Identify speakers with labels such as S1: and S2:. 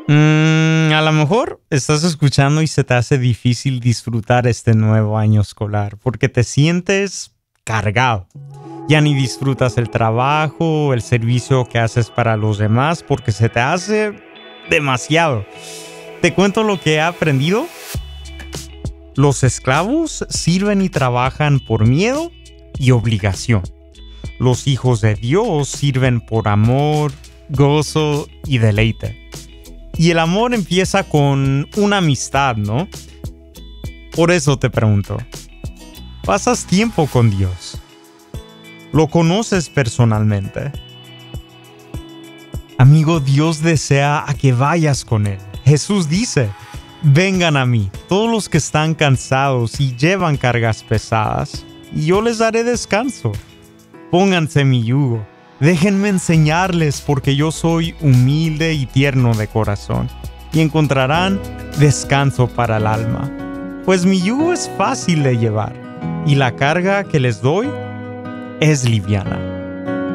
S1: A lo mejor estás escuchando y se te hace difícil disfrutar este nuevo año escolar porque te sientes cargado. Ya ni disfrutas el trabajo, el servicio que haces para los demás porque se te hace demasiado. Te cuento lo que he aprendido. Los esclavos sirven y trabajan por miedo y obligación. Los hijos de Dios sirven por amor, gozo y deleite. Y el amor empieza con una amistad, ¿no? Por eso te pregunto, ¿pasas tiempo con Dios? ¿Lo conoces personalmente? Amigo, Dios desea a que vayas con Él. Jesús dice, vengan a mí, todos los que están cansados y llevan cargas pesadas, y yo les daré descanso. Pónganse mi yugo. Déjenme enseñarles porque yo soy humilde y tierno de corazón, y encontrarán descanso para el alma. Pues mi yugo es fácil de llevar, y la carga que les doy es liviana.